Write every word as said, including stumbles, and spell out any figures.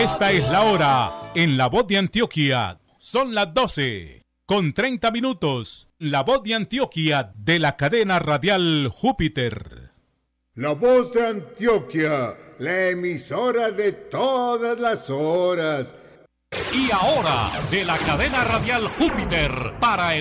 Esta es la hora en La Voz de Antioquia. Son las doce con treinta minutos. La Voz de Antioquia de la cadena radial Júpiter. La Voz de Antioquia, la emisora de todas las horas. Y ahora, de la cadena radial Júpiter para el